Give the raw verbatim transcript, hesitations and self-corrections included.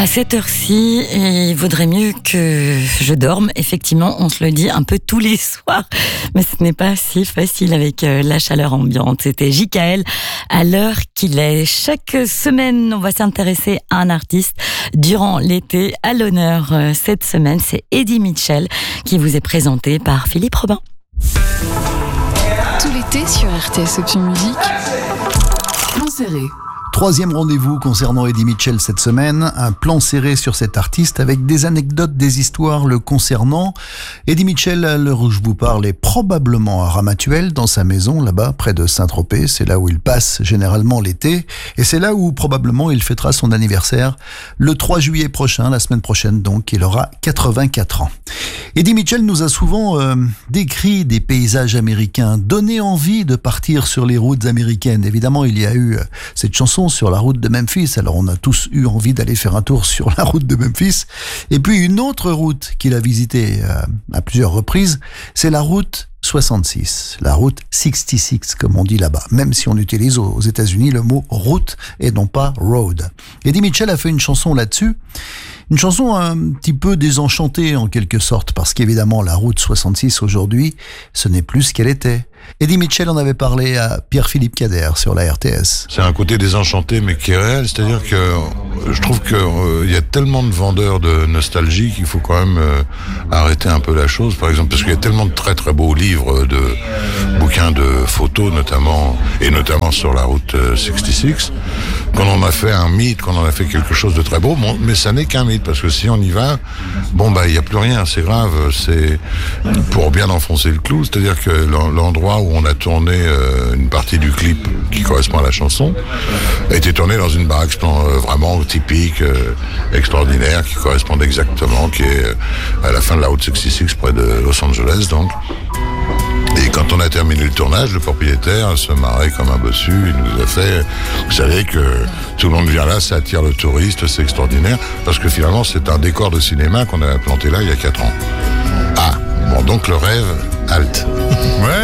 À cette heure-ci, il vaudrait mieux que je dorme. Effectivement, on se le dit un peu tous les soirs, mais ce n'est pas si facile avec la chaleur ambiante. C'était J K L à l'heure qu'il est. Chaque semaine, on va s'intéresser à un artiste durant l'été. À l'honneur cette semaine, c'est Eddie Mitchell qui vous est présenté par Philippe Robin. Tout l'été sur R T S Option Musique, Plan Serré. Troisième rendez-vous concernant Eddie Mitchell cette semaine, un plan serré sur cet artiste avec des anecdotes, des histoires le concernant. Eddie Mitchell, à l'heure où je vous parle, est probablement à Ramatuelle, dans sa maison, là-bas, près de Saint-Tropez. C'est là où il passe généralement l'été. Et c'est là où probablement il fêtera son anniversaire le trois juillet prochain, la semaine prochaine donc. Il aura quatre-vingt-quatre ans. Eddie Mitchell nous a souvent euh, décrit des paysages américains, donné envie de partir sur les routes américaines. Évidemment, il y a eu euh, cette chanson sur la route de Memphis. Alors on a tous eu envie d'aller faire un tour sur la route de Memphis. Et puis une autre route qu'il a visitée euh, à plusieurs reprises, c'est la route soixante-six, la route soixante-six comme on dit là-bas, même si on utilise aux États-Unis le mot route et non pas road. Eddie Mitchell a fait une chanson là-dessus, une chanson un petit peu désenchantée en quelque sorte, parce qu'évidemment la route soixante-six aujourd'hui, ce n'est plus ce qu'elle était. Eddie Mitchell en avait parlé à Pierre-Philippe Cader sur la R T S. C'est un côté désenchanté mais qui est réel, c'est-à-dire que je trouve qu'il euh, y a tellement de vendeurs de nostalgie qu'il faut quand même euh, arrêter un peu la chose, par exemple, parce qu'il y a tellement de très très beaux livres, de bouquins de photos notamment, et notamment sur la route euh, soixante-six, qu'on en a fait un mythe, qu'on en a fait quelque chose de très beau, bon, mais ça n'est qu'un mythe, parce que si on y va, bon bah il n'y a plus rien, c'est grave, c'est pour bien enfoncer le clou, c'est-à-dire que l'endroit où on a tourné euh, une partie du clip qui correspond à la chanson a été tourné dans une baraque euh, vraiment typique, euh, extraordinaire, qui correspond exactement, qui est euh, à la fin de la route soixante-six près de Los Angeles donc. Et quand on a terminé le tournage, le propriétaire se marrait comme un bossu. Il nous a fait, vous savez que tout le monde vient là, ça attire le touriste, c'est extraordinaire, parce que finalement c'est un décor de cinéma qu'on a planté là il y a quatre ans. Ah, bon donc le rêve halte. Ouais.